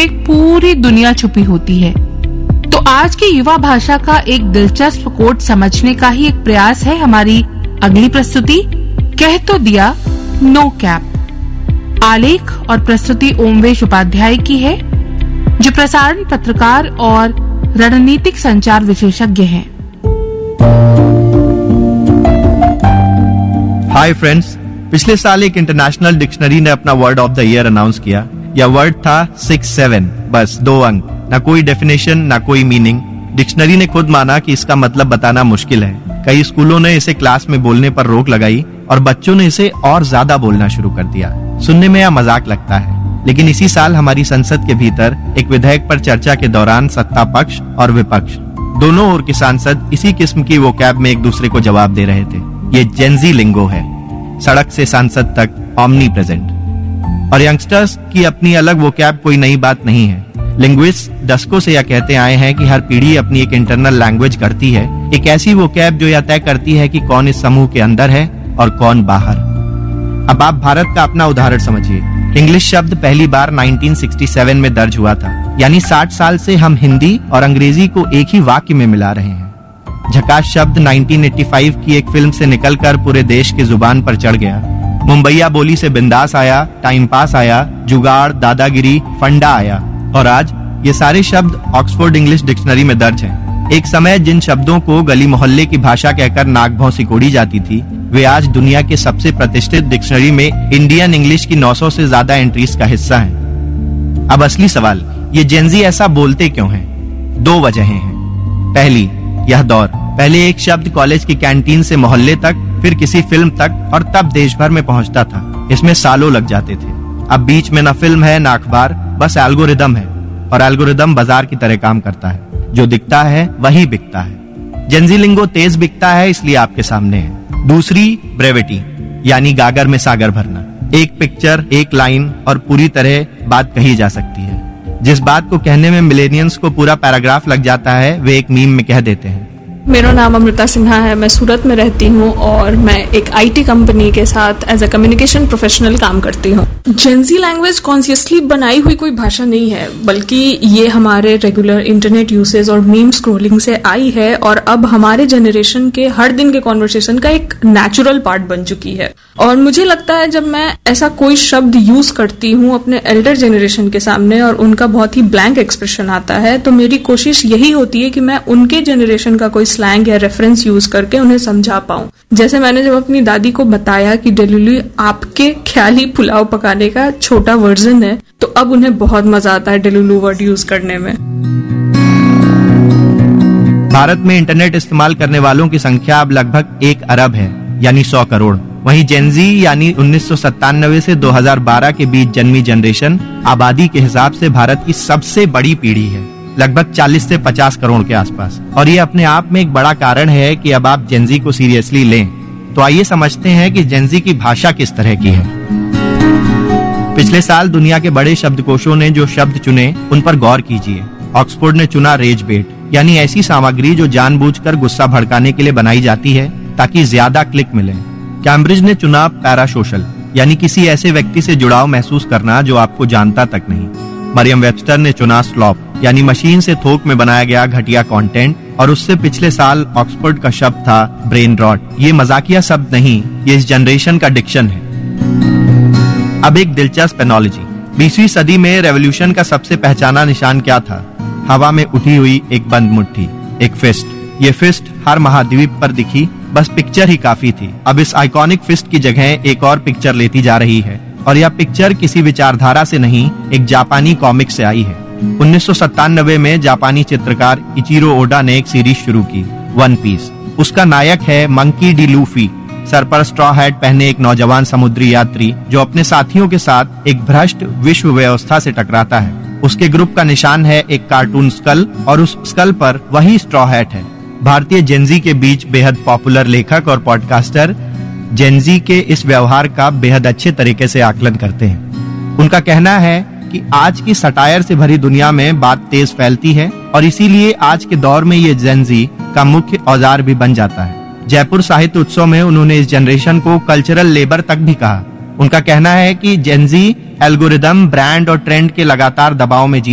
एक पूरी दुनिया छुपी होती है। तो आज की युवा भाषा का एक दिलचस्प कोड समझने का ही एक प्रयास है हमारी अगली प्रस्तुति, कह तो दिया नो कैप। आलेख और प्रस्तुति ओमवेश उपाध्याय की है, जो प्रसारण पत्रकार और रणनीतिक संचार विशेषज्ञ हैं। हाय फ्रेंड्स, पिछले साल एक इंटरनेशनल डिक्शनरी ने अपना word of the year announce किया। यह वर्ड था 6-7, बस 2 अंक, ना कोई डेफिनेशन ना कोई मीनिंग। डिक्शनरी ने खुद माना कि इसका मतलब बताना मुश्किल है। कई स्कूलों ने इसे क्लास में बोलने पर रोक लगाई और बच्चों ने इसे और ज्यादा बोलना शुरू कर दिया। सुनने में यह मजाक लगता है, लेकिन इसी साल हमारी संसद के भीतर एक विधेयक पर चर्चा के दौरान सत्ता पक्ष और विपक्ष दोनों ओर के सांसद इसी किस्म की वोकैब में एक दूसरे को जवाब दे रहे थे। ये जेनजी लिंगो है, सड़क से सांसद तक ओमनी प्रेजेंट। और यंगस्टर्स की अपनी अलग वोकैब कोई नई बात नहीं है। लिंग्विस्ट दशकों से यह कहते आए हैं कि हर पीढ़ी अपनी एक इंटरनल लैंग्वेज करती है, एक ऐसी वोकैब जो यह तय करती है कि कौन इस समूह के अंदर है और कौन बाहर। अब आप भारत का अपना उदाहरण समझिए। इंग्लिश शब्द पहली बार 1967 में दर्ज हुआ था, यानी 60 साल से हम हिंदी और अंग्रेजी को एक ही वाक्य में मिला रहे हैं। झकास शब्द 1985 की एक फिल्म से निकलकर पूरे देश की जुबान पर चढ़ गया। मुंबईया बोली से बिंदास आया, टाइम पास आया, जुगाड़, दादागिरी, फंडा आया, और आज ये सारे शब्द ऑक्सफोर्ड इंग्लिश डिक्शनरी में दर्ज हैं। एक समय जिन शब्दों को गली मोहल्ले की भाषा कहकर नाक भौं सिकोड़ी जाती थी, वे आज दुनिया के सबसे प्रतिष्ठित डिक्शनरी में इंडियन इंग्लिश की 900 से ज्यादा एंट्रीज का हिस्सा हैं। अब असली सवाल, ये जेनजी ऐसा बोलते क्यों हैं? 2 वजहें हैं। पहली, यह दौर। पहले एक शब्द कॉलेज की कैंटीन से मोहल्ले तक, फिर किसी फिल्म तक, और तब देश भर में पहुंचता था। इसमें सालों लग जाते थे। अब बीच में न फिल्म है न अखबार, बस एल्गोरिदम है, और एल्गोरिदम बाजार की तरह काम करता है। जो दिखता है वही बिकता है। जेनजी लिंगो तेज बिकता है, इसलिए आपके सामने है। दूसरी, ब्रेविटी, यानी गागर में सागर भरना। एक पिक्चर, एक लाइन और पूरी तरह बात कही जा सकती है। जिस बात को कहने में मिलेनियंस को पूरा पैराग्राफ लग जाता है, वे एक मीम में कह देते हैं। मेरा नाम अमृता सिन्हा है, मैं सूरत में रहती हूँ और मैं एक आईटी कंपनी के साथ एज अ कम्युनिकेशन प्रोफेशनल काम करती हूँ। जेनजी लैंग्वेज कॉन्शियसली बनाई हुई कोई भाषा नहीं है, बल्कि ये हमारे रेगुलर इंटरनेट यूसेज और मीम स्क्रोलिंग से आई है और अब हमारे जनरेशन के हर दिन के कॉन्वर्सेशन का एक नेचुरल पार्ट बन चुकी है। और मुझे लगता है जब मैं ऐसा कोई शब्द यूज करती हूँ अपने एल्डर जनरेशन के सामने और उनका बहुत ही ब्लैंक एक्सप्रेशन आता है, तो मेरी कोशिश यही होती है कि मैं उनके जनरेशन का कोई स्लैंग या रेफरेंस यूज करके उन्हें समझा पाऊं। जैसे मैंने जब अपनी दादी को बताया कि डेलुलू आपके ख्याली पुलाव पकाने का छोटा वर्जन है, तो अब उन्हें बहुत मजा आता है डेलुलू वर्ड यूज करने में। भारत में इंटरनेट इस्तेमाल करने वालों की संख्या अब लगभग 1 अरब है, यानी 100 करोड़। वहीं जेनजी यानी 1997 से 2012 के बीच जन्मी जनरेशन आबादी के हिसाब से भारत की सबसे बड़ी पीढ़ी है, लगभग 40 से 50 करोड़ के आसपास। और ये अपने आप में एक बड़ा कारण है कि अब आप जेनजी को सीरियसली लें। तो आइए समझते हैं कि जेनजी की भाषा किस तरह की है। पिछले साल दुनिया के बड़े शब्दकोशों ने जो शब्द चुने उन पर गौर कीजिए। ऑक्सफोर्ड ने चुना रेज बेट, यानी ऐसी सामग्री जो जानबूझकर गुस्सा भड़काने के लिए बनाई जाती है ताकि ज्यादा क्लिक मिले। कैम्ब्रिज ने चुना पैरासोशल, यानी किसी ऐसे व्यक्ति से जुड़ाव महसूस करना जो आपको जानता तक नहीं। मरियम वेबस्टर ने चुना स्लॉप, यानी मशीन से थोक में बनाया गया घटिया कंटेंट, और उससे पिछले साल ऑक्सफोर्ड का शब्द था ब्रेन रॉट। ये मजाकिया शब्द नहीं, ये इस जनरेशन का डिक्शन है। अब एक दिलचस्प एनोलॉजी। 20वीं सदी में रेवोल्यूशन का सबसे पहचाना निशान क्या था? हवा में उठी हुई एक बंद मुट्ठी, एक फिस्ट। ये फिस्ट हर महाद्वीप पर दिखी, बस पिक्चर ही काफी थी। अब इस आइकॉनिक फिस्ट की जगह एक और पिक्चर लेती जा रही है, और यह पिक्चर किसी विचारधारा से नहीं, एक जापानी कॉमिक से आई है। 1997 में जापानी चित्रकार इचिरो ओडा ने एक सीरीज शुरू की, वन पीस। उसका नायक है मंकी डी लूफी, सर पर स्ट्रॉ हैट पहने एक नौजवान समुद्री यात्री जो अपने साथियों के साथ एक भ्रष्ट विश्व व्यवस्था से टकराता है। उसके ग्रुप का निशान है एक कार्टून स्कल, और उस स्कल पर वही स्ट्रॉ हैट है। भारतीय जेनजी के बीच बेहद पॉपुलर लेखक और पॉडकास्टर जेनजी के इस व्यवहार का बेहद अच्छे तरीके से आकलन करते हैं। उनका कहना है कि आज की सटायर से भरी दुनिया में बात तेज फैलती है, और इसीलिए आज के दौर में ये जेनजी का मुख्य औजार भी बन जाता है। जयपुर साहित्य उत्सव में उन्होंने इस जनरेशन को कल्चरल लेबर तक भी कहा। उनका कहना है कि जेनजी एल्गोरिदम, ब्रांड और ट्रेंड के लगातार दबाव में